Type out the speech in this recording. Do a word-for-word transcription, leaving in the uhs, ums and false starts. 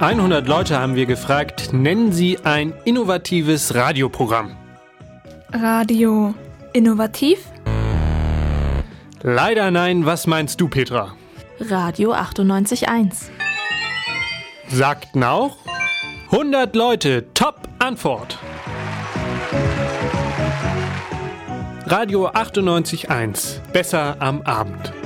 hundert Leute haben wir gefragt, nennen Sie ein innovatives Radioprogramm. Radio innovativ? Leider nein, was meinst du, Petra? Radio achtundneunzig Komma eins. Sagten auch hundert Leute, top Antwort. Radio achtundneunzig Komma eins, besser am Abend.